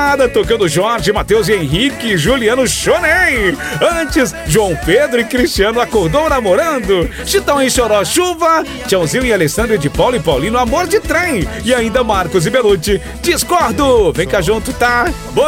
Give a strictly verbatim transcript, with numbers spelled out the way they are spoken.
balada tocando Jorge, Matheus e Henrique, Juliano Chonei. Antes, João Pedro e Cristiano acordou namorando. Chitão e Choró Chuva, Tchãozinho e Alessandro de Paulo e Paulino Amor de Trem. E ainda Marcos e Belucci, Discordo. Vem cá junto, tá? Boa